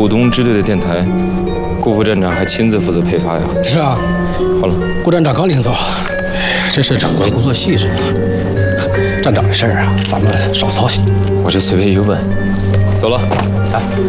浦东支队的电台，顾副站长还亲自负责配发呀。 是啊。 好了， 顾站长刚领走，这事整个工作细致。站长的事儿啊，咱们少操心。 我这随便一问。走了。 啊。